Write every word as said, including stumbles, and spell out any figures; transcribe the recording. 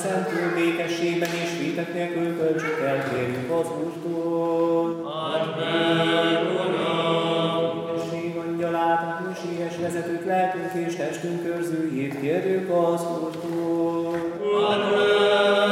szentül békességben és vétek nélkül költsük el, kérjük az Úrtól. Add meg, Uram! Békesség angyalát, a hűséges vezetőt, lelkünk és testünk őrzőjét, kérjük az Úrtól. Add meg,